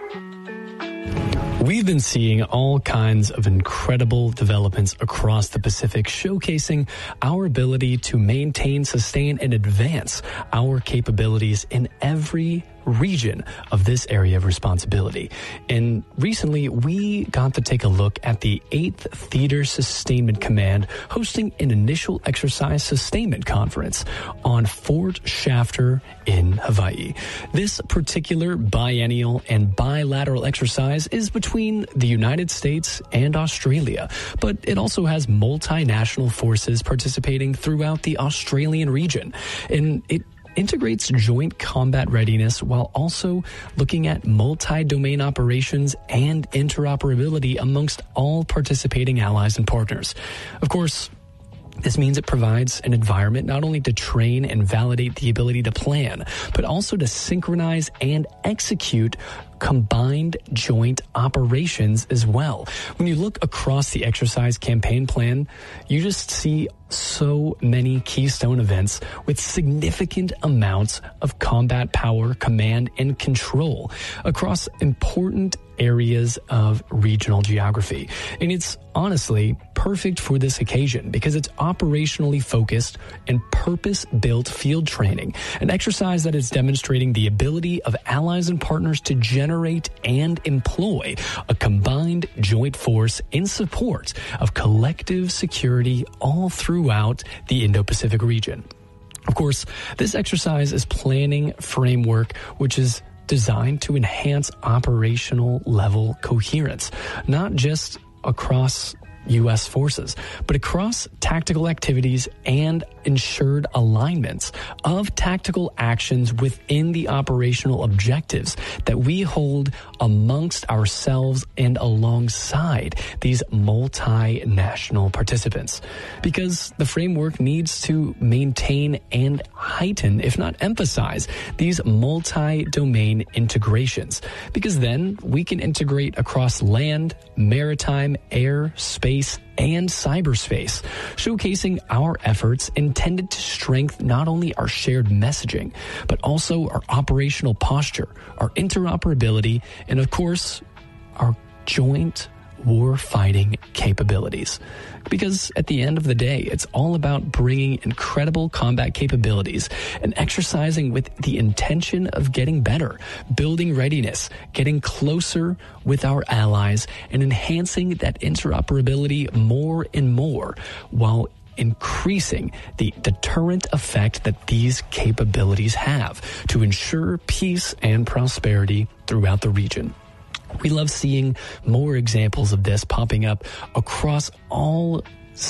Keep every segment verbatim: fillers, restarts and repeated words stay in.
We've been seeing all kinds of incredible developments across the Pacific, showcasing our ability to maintain, sustain, and advance our capabilities in every region of this area of responsibility. And recently, we got to take a look at the eighth Theater Sustainment Command hosting an initial exercise sustainment conference on Fort Shafter in Hawaii. This particular biennial and bilateral exercise is between the United States and Australia, but it also has multinational forces participating throughout the Australian region. And it integrates joint combat readiness while also looking at multi-domain operations and interoperability amongst all participating allies and partners. Of course, this means it provides an environment not only to train and validate the ability to plan, but also to synchronize and execute combined joint operations as well. When you look across the exercise campaign plan, you just see so many keystone events with significant amounts of combat power, command, and control across important areas of regional geography. And it's honestly perfect for this occasion because it's operationally focused and purpose-built field training, an exercise that is demonstrating the ability of allies and partners to generate and employ a combined joint force in support of collective security all throughout the Indo-Pacific region. Of course, this exercise is planning framework which is designed to enhance operational level coherence, not just across U S forces, but across tactical activities and ensured alignments of tactical actions within the operational objectives that we hold amongst ourselves and alongside these multinational participants. Because the framework needs to maintain and heighten, if not emphasize, these multi-domain integrations. Because then we can integrate across land, maritime, air, space, and cyberspace, showcasing our efforts intended to strengthen not only our shared messaging, but also our operational posture, our interoperability, and of course, our joint war-fighting capabilities. Because at the end of the day, it's all about bringing incredible combat capabilities and exercising with the intention of getting better, building readiness, getting closer with our allies, and enhancing that interoperability more and more while increasing the deterrent effect that these capabilities have to ensure peace and prosperity throughout the region. We love seeing more examples of this popping up across all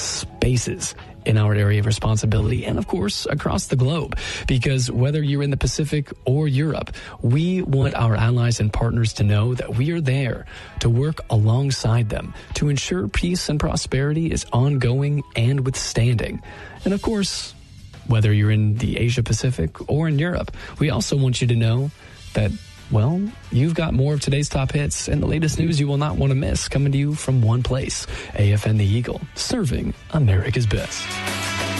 spaces in our area of responsibility and, of course, across the globe. Because whether you're in the Pacific or Europe, we want our allies and partners to know that we are there to work alongside them to ensure peace and prosperity is ongoing and withstanding. And, of course, whether you're in the Asia Pacific or in Europe, we also want you to know that, well, you've got more of today's top hits and the latest news you will not want to miss coming to you from one place. A F N The Eagle, serving America's best.